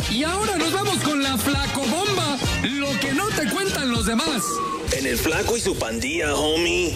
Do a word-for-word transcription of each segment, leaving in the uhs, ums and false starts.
Y ahora nos vamos con la flacobomba, lo que no te cuentan los demás. En el Flaco y su pandilla, homie.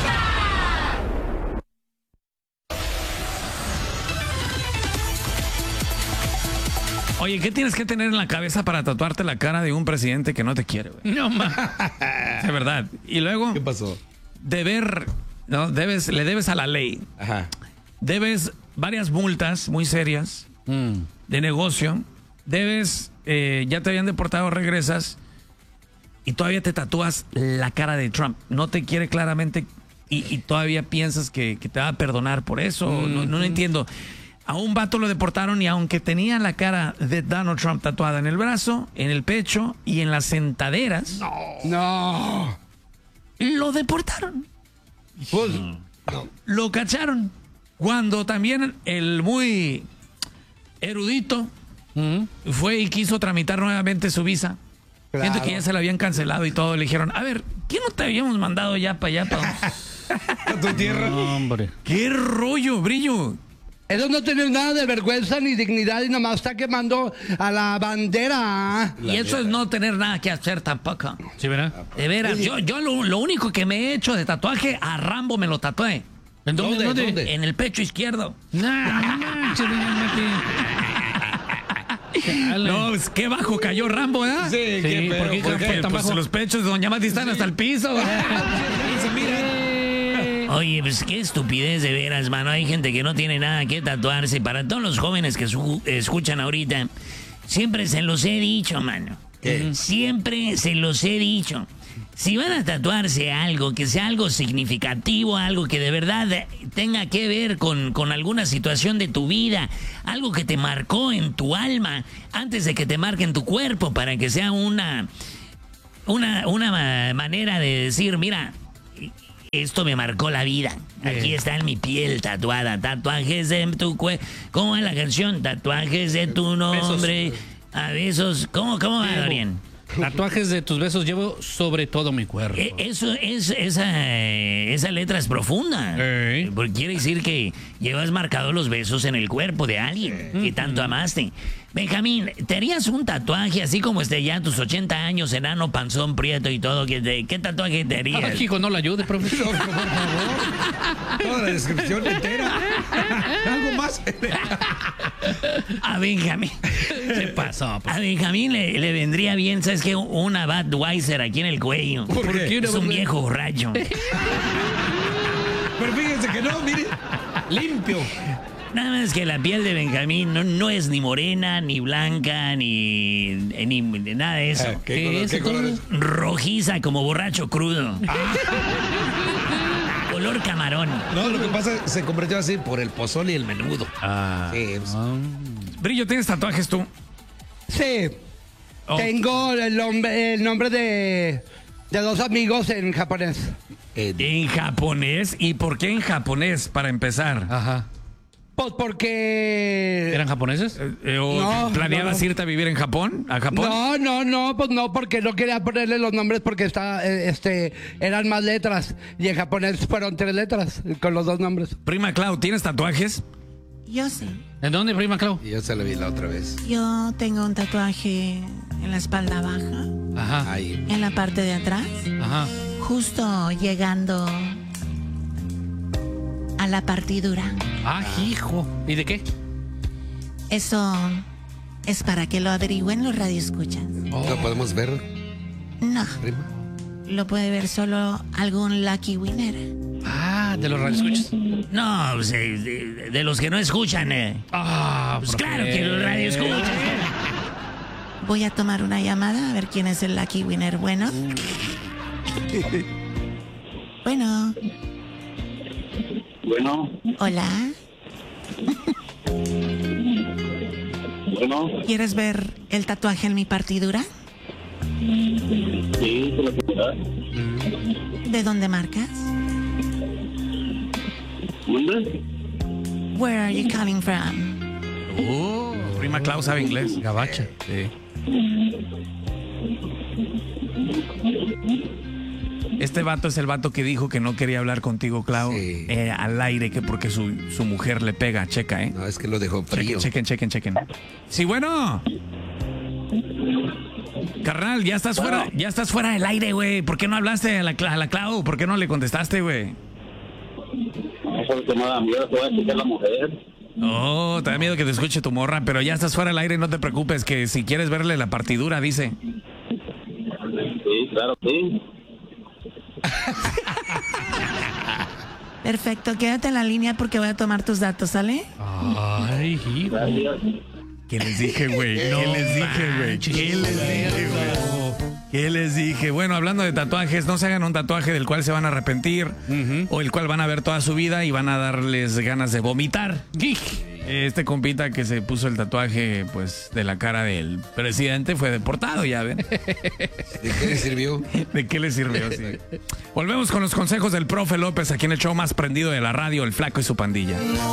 Oye, ¿qué tienes que tener en la cabeza para tatuarte la cara de un presidente que no te quiere, güey? No, ma. De verdad. Y luego, ¿Qué pasó? deber, no, debes, le debes a la ley. Ajá. Debes varias multas muy serias Mm. de negocio. Debes, eh, ya te habían deportado, regresas y todavía te tatúas la cara de Trump. No te quiere claramente y, y todavía piensas que, que te va a perdonar por eso. Mm. No, no lo entiendo. A un vato lo deportaron y aunque tenía la cara de Donald Trump tatuada en el brazo, en el pecho y en las sentaderas, No. lo deportaron. Pues, Lo cacharon. Cuando también el muy erudito Mm. fue y quiso tramitar nuevamente su visa. Claro. Siento que ya se la habían cancelado y todo. Le dijeron, a ver, ¿qué no te habíamos mandado ya para allá? Pa? a tu tierra. No, hombre. ¿Qué rollo, Brillo? Eso no tiene nada de vergüenza ni dignidad y nomás está quemando a la bandera. Y eso es no tener nada que hacer tampoco. ¿Sí, verá? De veras, yo, yo lo, lo único que me he hecho de tatuaje, a Rambo me lo tatué. ¿En dónde? ¿Dónde? ¿Dónde? ¿Dónde? En el pecho izquierdo. Nah, no manches, doña Mati. Chale. No, pues, qué bajo cayó Rambo, ¿eh? Sí, Sí, qué ¿por pedo, qué ¿por qué? tan Pues bajo? los pechos de Doña Mati están hasta el piso. güey. Eh, Oye, pues qué estupidez de veras, mano. Hay gente que no tiene nada que tatuarse. Para todos los jóvenes que su- escuchan ahorita, siempre se los he dicho, mano. ¿Qué? Siempre se los he dicho. Si van a tatuarse algo, que sea algo significativo, algo que de verdad tenga que ver con, con alguna situación de tu vida, algo que te marcó en tu alma, antes de que te marque en tu cuerpo, para que sea una, una, una ma- manera de decir, mira, esto me marcó la vida. Aquí está en mi piel tatuada. Tatuajes de tu cuerpo. ¿Cómo es la canción? Tatuajes de tu nombre. A besos. ¿Cómo, cómo va, Dorian? Tatuajes de tus besos llevo sobre todo mi cuerpo. Eh, Eso es, esa, eh, esa letra es profunda. Ey. Porque quiere decir que llevas marcados los besos en el cuerpo de alguien que tanto amaste. Benjamín, ¿te harías un tatuaje así como este ya a tus ochenta años, enano, panzón, prieto y todo? ¿Qué, te- qué tatuaje te harías? Ay, hijo, no la ayude, profesor. Por favor. Toda la descripción entera. ¿Algo más? A Benjamín. Se pasó. A Benjamín le, le vendría bien, ¿sabes qué? Una Budweiser aquí en el cuello. ¿Por qué? Es un viejo borracho. Pero fíjense que no, mire. Limpio. Nada más que la piel de Benjamín no, no es ni morena, ni blanca, ni, ni, ni nada de eso. Ah, ¿Qué, ¿Qué color, es ¿qué color es? Rojiza como borracho crudo. Color camarón. No, lo que pasa es que se convirtió así por el pozole y el menudo. Ah. Sí, pues, Brillo, ¿tienes tatuajes tú? Sí, Oh. tengo el nombre, el nombre de, de dos amigos en japonés. eh, En japonés. ¿Y por qué en japonés, para empezar? Ajá. Pues porque... ¿Eran japoneses? Eh, eh, ¿O No, planeabas no. irte a vivir en Japón? ¿A Japón? No, no, no, pues no, porque no quería ponerle los nombres porque está, eh, este, eran más letras y en japonés fueron tres letras con los dos nombres. Prima Clau, ¿tienes tatuajes? Yo sí. ¿En dónde, prima Clau? y yo se lo vi la otra vez. Yo tengo un tatuaje en la espalda baja, Ajá. Ahí. en la parte de atrás, Ajá. justo llegando a la partidura. Ah, hijo. ¿Y de qué? Eso es para que lo averigüen los radioescuchas. ¿Lo podemos ver, No, prima? lo puede ver solo algún lucky winner. Ah, de los radioescuchas. No, pues, eh, de, de los que no escuchan. eh. Ah, Pues profe. claro que los radio escuchan. Voy a tomar una llamada a ver quién es el lucky winner. Bueno. Bueno, Bueno, hola. bueno, ¿Quieres ver el tatuaje en mi partidura? sí, por la seguridad. ¿De dónde marcas? ¿Dónde? Where are you coming from? Uh, prima Clau sabe inglés. Gabacha. Sí. Este vato es el vato que dijo que no quería hablar contigo, Clau, Sí. eh, al aire, que porque su, su mujer le pega. Checa, ¿eh? No, es que lo dejó frío. Chequen, chequen, chequen, chequen. Sí, bueno. Carnal, ya estás fuera, ya estás fuera del aire, güey. ¿Por qué no hablaste a la, a la Clau? ¿Por qué no le contestaste, güey? No, porque no da miedo, te va a escuchar la mujer. Oh, te da miedo que te escuche tu morra, pero ya estás fuera del aire, no te preocupes, que si quieres verle la partidura, dice. Sí, claro, sí. Perfecto, quédate en la línea porque voy a tomar tus datos, ¿sale? Ay, hijo. Gracias. ¿Qué les dije, güey? ¿Qué les dije, güey? ¿Qué les dije, güey? ¿Qué les dije? Bueno, hablando de tatuajes, no se hagan un tatuaje del cual se van a arrepentir uh-huh. o el cual van a ver toda su vida y van a darles ganas de vomitar. Este compita que se puso el tatuaje, pues, de la cara del presidente fue deportado, ya ven. ¿De qué le sirvió? ¿De qué le sirvió? Sí. Volvemos con los consejos del profe López aquí en el show más prendido de la radio, El Flaco y su Pandilla.